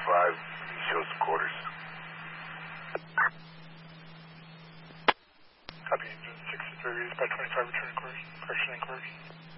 25, shows quarters. Copy, engine 63, by 25, returning course, correction and course.